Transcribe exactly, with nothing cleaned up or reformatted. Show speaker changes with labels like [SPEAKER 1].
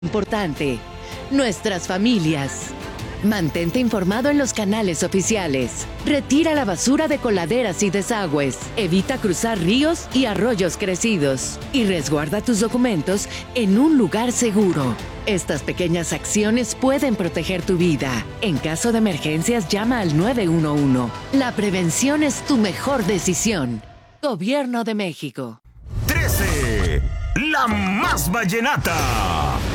[SPEAKER 1] Importante, nuestras familias. Mantente informado en los canales oficiales. Retira la basura de coladeras y desagües. Evita cruzar ríos y arroyos crecidos. Y resguarda tus documentos en un lugar seguro. Estas pequeñas acciones pueden proteger tu vida. En caso de emergencias, llama al nueve uno uno. La prevención es tu mejor decisión. Gobierno de México.
[SPEAKER 2] trece. La más vallenata.